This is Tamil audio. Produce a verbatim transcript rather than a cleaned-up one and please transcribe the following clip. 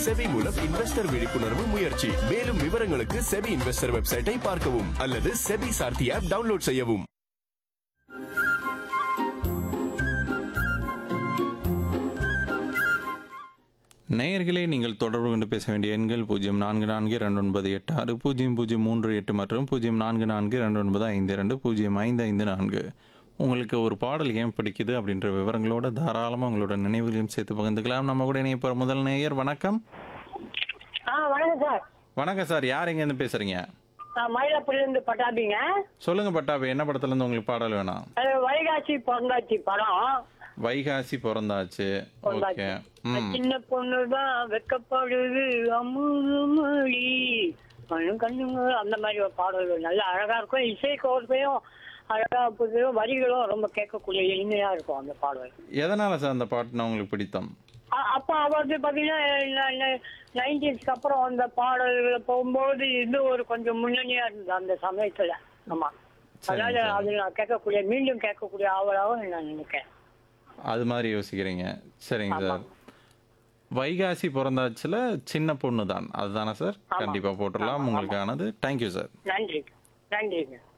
செபி மூலம் இன்வெஸ்டர் விழிப்புணர்வு முயற்சி. மேலும் விவரங்களுக்கு செபி இன்வெஸ்டர் வெப்சைட்டை பார்க்கவும் அல்லது செபி சார்த்தி ஆப் டவுன்லோட் செய்யவும். நேயர்களே, நீங்கள் தொடர்பு கொண்டு பேச வேண்டிய எண்கள் பூஜ்ஜியம் நான்கு நான்கு இரண்டு ஒன்பது எட்டு ஆறு பூஜ்ஜியம் பூஜ்ஜியம் மூன்று எட்டு மற்றும் பூஜ்ஜியம் நான்கு நான்கு இரண்டு ஒன்பது ஐந்து இரண்டு பூஜ்ஜியம் ஐந்து ஐந்து நான்கு. உங்களுக்கு ஒரு பாடல் ஏன் பிடிக்குது அப்படின்ற விவரங்களோட தாராளமாக உங்களோட நினைவுகளையும் சேர்த்து பகிர்ந்துக்கலாம். நம்ம கூட இணைய போகிற முதல் நேயர். வணக்கம். வணக்கம் சார். வணக்கம் சார், யார் எங்கேருந்து பேசுறீங்க? மயிலாப்பூர்லேருந்து பட்டாபிங்க. சொல்லுங்க பட்டாபி, என்ன படத்துலேருந்து உங்களுக்கு பாடல் வேணும்? வைகாசி பொங்காட்சி படம். வைகாசி பிறந்தாச்சு. ஓகே. ம் சின்ன பொண்ணுதான் வெக்கப்படுது அமுதமொழி கண்ணு கண்ணுங்க அந்த மாதிரி ஒரு பாடல்கள் நல்ல அழகா இருக்கும். இசை கோர்ப்பையும் அழகா புதியும் வரிகளும் ரொம்ப கேட்கக்கூடிய இனிமையா இருக்கும் அந்த பாடல். எதனால சார் அந்த பாட்டுனா உங்களுக்கு பிடித்தம்? அப்ப அவருக்கு பாத்தீங்கன்னா நைன்டீன்ஸ்க்கு அப்புறம் அந்த பாடல்களை போகும்போது இது ஒரு கொஞ்சம் முன்னணியா இருந்தது அந்த சமயத்துல. ஆமா, அதனால அது நான் கேட்கக்கூடிய மீண்டும் கேட்கக்கூடிய ஆவலாகவும் நான் நினைக்கிறேன். அது மாதிரி யோசிக்கிறீங்க. சரிங்க சார். வைகாசி பிறந்தாச்சுல சின்ன பொண்ணு தான், அதுதானே சார்? கண்டிப்பா போட்டுடலாம் உங்களுக்கானது. Thank you sir. நன்றி நன்றிங்க.